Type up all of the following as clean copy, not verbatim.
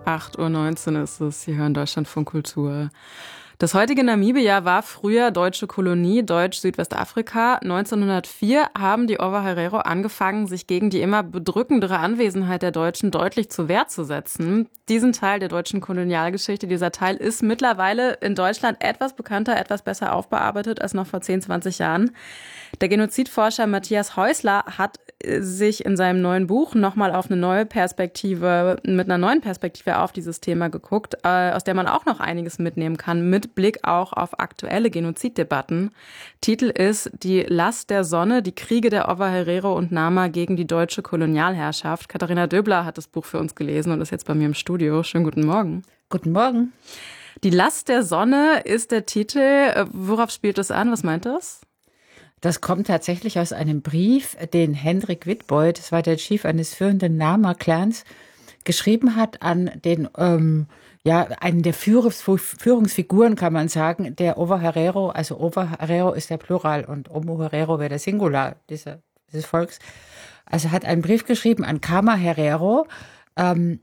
8:19 Uhr ist es. Sie hören Deutschlandfunk Kultur. Das heutige Namibia war früher deutsche Kolonie, Deutsch-Südwestafrika. 1904 haben die Ovaherero angefangen, sich gegen die immer bedrückendere Anwesenheit der Deutschen deutlich zur Wehr zu setzen. Diesen Teil der deutschen Kolonialgeschichte, dieser Teil ist mittlerweile in Deutschland etwas bekannter, etwas besser aufbearbeitet als noch vor 10, 20 Jahren. Der Genozidforscher Matthias Häusler hat sich in seinem neuen Buch nochmal auf eine neue Perspektive, mit einer neuen Perspektive auf dieses Thema geguckt, aus der man auch noch einiges mitnehmen kann, mit Blick auch auf aktuelle Genoziddebatten. Titel ist Die Last der Sonne, die Kriege der Ovaherero und Nama gegen die deutsche Kolonialherrschaft. Katharina Döbler hat das Buch für uns gelesen und ist jetzt bei mir im Studio. Schönen guten Morgen. Guten Morgen. Die Last der Sonne ist der Titel. Worauf spielt es an? Was meint das? Das kommt tatsächlich aus einem Brief, den Hendrik Witbooi, das war der Chief eines führenden Nama-Clans, geschrieben hat an den, einen der Führungsfiguren, kann man sagen, der Ovaherero. Also Ovaherero ist der Plural und Omoherero wäre der Singular dieses Volks. Also hat einen Brief geschrieben an Kamaherero, und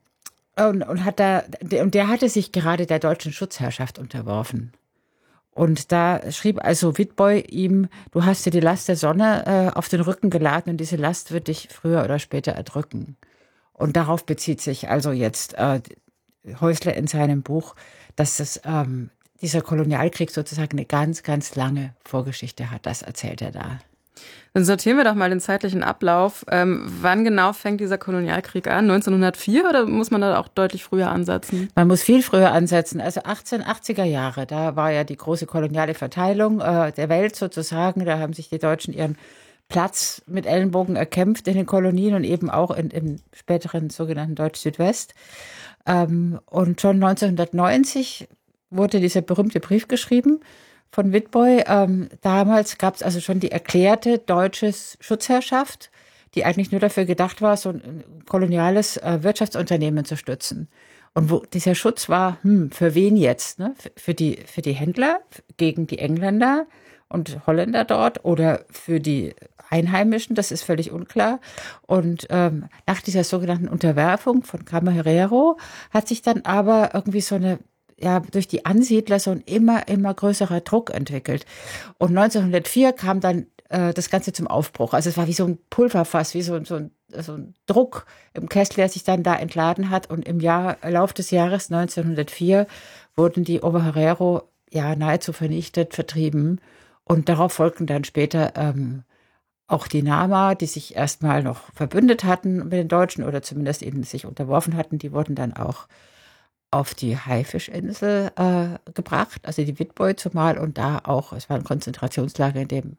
der hatte sich gerade der deutschen Schutzherrschaft unterworfen. Und da schrieb also Witbooi ihm, du hast dir die Last der Sonne auf den Rücken geladen und diese Last wird dich früher oder später erdrücken. Und darauf bezieht sich also jetzt Häusler in seinem Buch, dass dieser Kolonialkrieg sozusagen eine ganz, ganz lange Vorgeschichte hat. Das erzählt er da. Dann sortieren wir doch mal den zeitlichen Ablauf. Wann genau fängt dieser Kolonialkrieg an? 1904 oder muss man da auch deutlich früher ansetzen? Man muss viel früher ansetzen. Also 1880er Jahre, da war ja die große koloniale Verteilung der Welt sozusagen. Da haben sich die Deutschen ihren Platz mit Ellenbogen erkämpft in den Kolonien und eben auch im späteren sogenannten Deutsch-Südwest. Und schon 1990 wurde dieser berühmte Brief geschrieben von Witbooi. Damals gab es also schon die erklärte deutsche Schutzherrschaft, die eigentlich nur dafür gedacht war, so ein koloniales Wirtschaftsunternehmen zu stützen. Und wo dieser Schutz war, für wen jetzt? Ne? Für die Händler gegen die Engländer und Holländer dort oder für die Einheimischen, das ist völlig unklar. Und nach dieser sogenannten Unterwerfung von Kamaherero hat sich dann aber irgendwie so eine durch die Ansiedler so ein immer größerer Druck entwickelt. Und 1904 kam dann das Ganze zum Aufbruch. Also es war wie so ein Pulverfass, wie so ein Druck im Kessel, der sich dann da entladen hat. Und im Lauf des Jahres 1904 wurden die Ovaherero nahezu vernichtet, vertrieben. Und darauf folgten dann später auch die Nama, die sich erstmal noch verbündet hatten mit den Deutschen oder zumindest ihnen sich unterworfen hatten. Die wurden dann auch auf die Haifischinsel gebracht, also die Witbooi zumal, und da auch, es war ein Konzentrationslager, in dem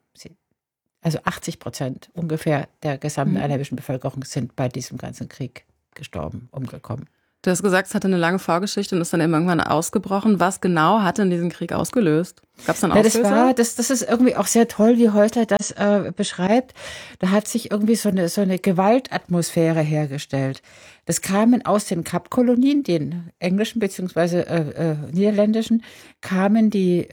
80% ungefähr der gesamten einheimischen Bevölkerung sind bei diesem ganzen Krieg umgekommen. Du hast gesagt, es hatte eine lange Vorgeschichte und ist dann irgendwann ausgebrochen. Was genau hat denn diesen Krieg ausgelöst? Gab es dann Auslöser? Das ist irgendwie auch sehr toll, wie Häusler das beschreibt. Da hat sich irgendwie so eine Gewaltatmosphäre hergestellt. Das kamen aus den Kapkolonien, den englischen bzw. niederländischen, kamen die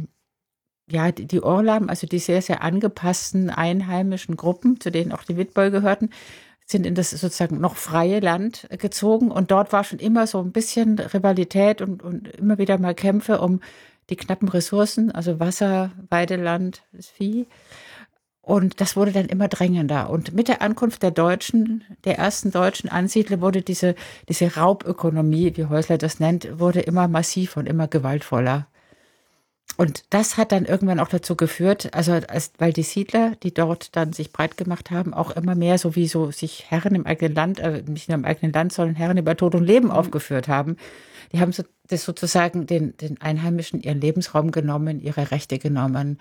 Orlam, also die sehr, sehr angepassten einheimischen Gruppen, zu denen auch die Witbooi gehörten, sind in das sozusagen noch freie Land gezogen. Und dort war schon immer so ein bisschen Rivalität und immer wieder mal Kämpfe um die knappen Ressourcen, also Wasser, Weideland, das Vieh. Und das wurde dann immer drängender. Und mit der Ankunft der ersten deutschen Ansiedler, wurde diese Raubökonomie, wie Häusler das nennt, wurde immer massiver und immer gewaltvoller. Und das hat dann irgendwann auch dazu geführt, weil die Siedler, die dort dann sich breit gemacht haben, auch immer mehr sowieso sich Herren im eigenen Land, nicht nur im eigenen Land, sondern Herren über Tod und Leben aufgeführt haben. Die haben das sozusagen den Einheimischen ihren Lebensraum genommen, ihre Rechte genommen.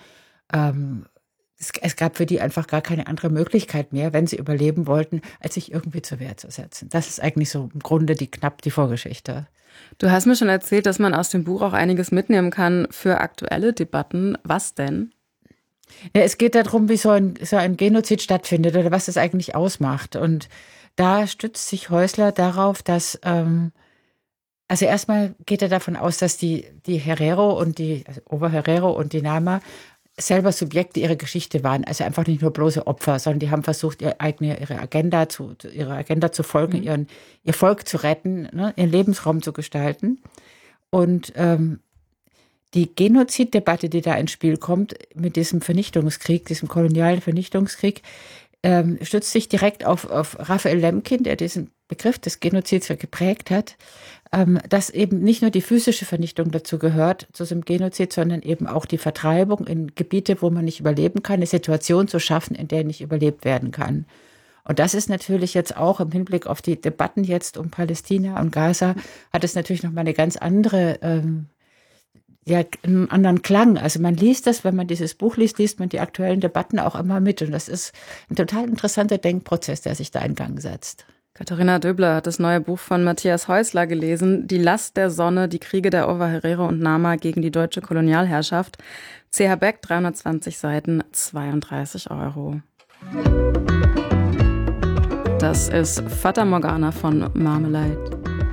Es gab für die einfach gar keine andere Möglichkeit mehr, wenn sie überleben wollten, als sich irgendwie zur Wehr zu setzen. Das ist eigentlich so im Grunde knapp die Vorgeschichte. Du hast mir schon erzählt, dass man aus dem Buch auch einiges mitnehmen kann für aktuelle Debatten. Was denn? Ja, es geht darum, wie so ein Genozid stattfindet oder was das eigentlich ausmacht. Und da stützt sich Häusler darauf, dass also erstmal geht er davon aus, dass die Herero und also Ovaherero und die Nama selber Subjekte ihrer Geschichte waren, also einfach nicht nur bloße Opfer, sondern die haben versucht, ihre Agenda zu folgen, ihr Volk zu retten, ne, ihren Lebensraum zu gestalten. Und die Genoziddebatte, die da ins Spiel kommt, mit diesem Vernichtungskrieg, diesem kolonialen Vernichtungskrieg, stützt sich direkt auf Raphael Lemkin, der diesen Begriff des Genozids geprägt hat, dass eben nicht nur die physische Vernichtung dazu gehört, zu diesem Genozid, sondern eben auch die Vertreibung in Gebiete, wo man nicht überleben kann, eine Situation zu schaffen, in der nicht überlebt werden kann. Und das ist natürlich jetzt auch im Hinblick auf die Debatten jetzt um Palästina und Gaza, hat es natürlich nochmal eine ganz andere, einen anderen Klang. Also man liest das, wenn man dieses Buch liest, liest man die aktuellen Debatten auch immer mit. Und das ist ein total interessanter Denkprozess, der sich da in Gang setzt. Katharina Döbler hat das neue Buch von Matthias Häusler gelesen, Die Last der Sonne, die Kriege der Ovaherero und Nama gegen die deutsche Kolonialherrschaft. CH Beck, 320 Seiten, 32 €. Das ist Fata Morgana von Marmalade.